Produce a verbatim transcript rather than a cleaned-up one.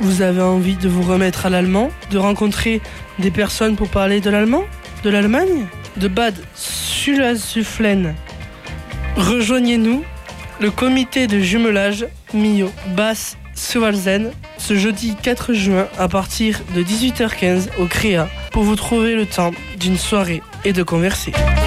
Vous avez envie de vous remettre à l'allemand, de rencontrer des personnes pour parler de l'allemand, de l'Allemagne, de Bad Sulzuflen. Rejoignez-nous, le comité de jumelage Mio Bass Sualzen, ce jeudi quatre juin à partir de dix-huit heures quinze au Créa pour vous trouver le temps d'une soirée et de converser.